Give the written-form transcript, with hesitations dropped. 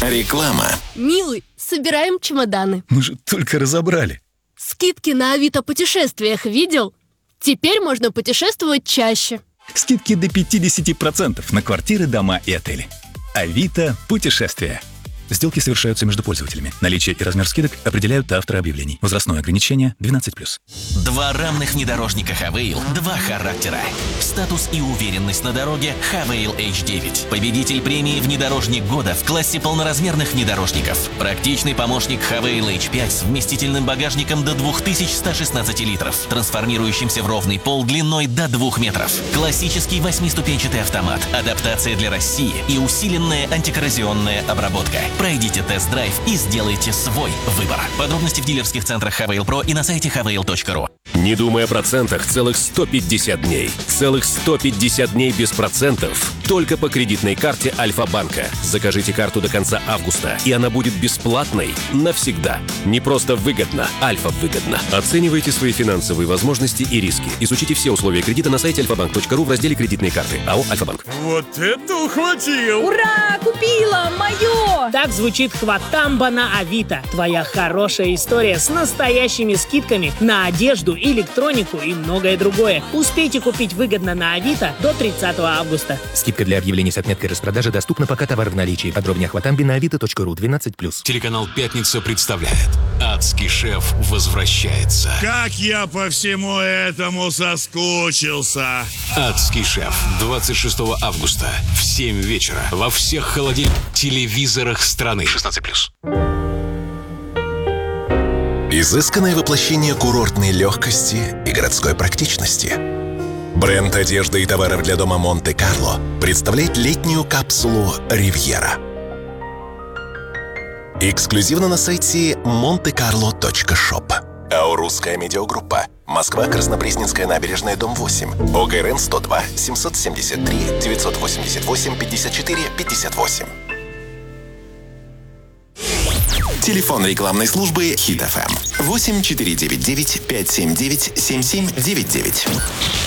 Реклама. Милый, собираем чемоданы. Мы же только разобрали. Скидки на Авито путешествиях видел? Теперь можно путешествовать чаще. Скидки до 50% на квартиры, дома и отели. Авито путешествия. Сделки совершаются между пользователями. Наличие и размер скидок определяют авторы объявлений. Возрастное ограничение 12+. Два рамных внедорожника Хавейл, два характера. Статус и уверенность на дороге Хавейл H9. Победитель премии «Внедорожник года» в классе полноразмерных внедорожников. Практичный помощник Хавейл H5 с вместительным багажником до 2116 литров, трансформирующимся в ровный пол длиной до 2 метров. Классический 8-ступенчатый автомат, адаптация для России и усиленная антикоррозионная обработка. Пройдите тест-драйв и сделайте свой выбор. Подробности в дилерских центрах Хавейл Про и на сайте havail.ru. Не думай о процентах целых 150 дней. Целых 150 дней без процентов. Только по кредитной карте Альфа-банка. Закажите карту до конца августа, и она будет бесплатной навсегда. Не просто выгодно, Альфа-выгодно. Оценивайте свои финансовые возможности и риски. Изучите все условия кредита на сайте alfabank.ru в разделе «Кредитные карты». АО «Альфа-банк». Вот это ухватил! Ура! Купила! Мое! Так звучит хватамба на Авито. Твоя хорошая история с настоящими скидками на одежду, электронику и многое другое. Успейте купить выгодно на Авито до 30 августа. Скидка для объявлений с отметкой распродажи доступна, пока товар в наличии. Подробнее о хватамбе на avito.ru 12+. Телеканал «Пятница» представляет: Адский шеф возвращается. Как я по всему этому соскучился. Адский шеф. 26 августа в 7 вечера во всех телевизорах страны. 16+. Изысканное воплощение курортной легкости и городской практичности. Бренд одежды и товаров для дома Монте-Карло представляет летнюю капсулу «Ривьера». Эксклюзивно на сайте montecarlo.shop. Аурусская медиагруппа. Москва, Краснопресненская набережная, дом 8. ОГРН 102 773 988 54 58. Телефон рекламной службы Хит ФМ 8499 579 7799.